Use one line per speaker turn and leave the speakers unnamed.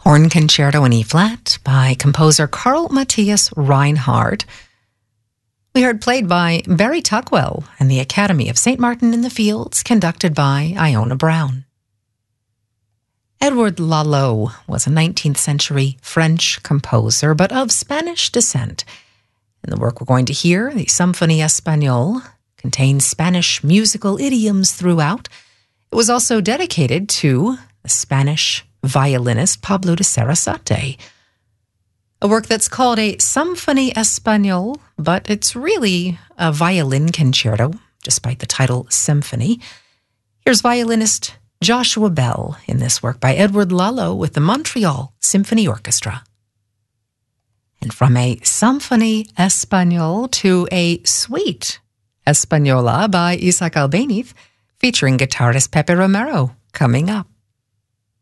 Horn Concerto in E-flat by composer Carl Matthias Reinhardt. We heard played by Barry Tuckwell and the Academy of St. Martin in the Fields, conducted by Iona Brown. Edward Lalo was a 19th century French composer, but of Spanish descent. And the work we're going to hear, the Symphonie Espagnole, contains Spanish musical idioms throughout. It was also dedicated to the Spanish violinist Pablo de Sarasate. A work that's called a Symphonie Espagnole, but it's really a violin concerto, despite the title symphony. Here's violinist Joshua Bell in this work by Edward Lalo with the Montreal Symphony Orchestra. And from a Symphonie Espagnole to a Suite Española by Isaac Albéniz, featuring guitarist Pepe Romero, coming up.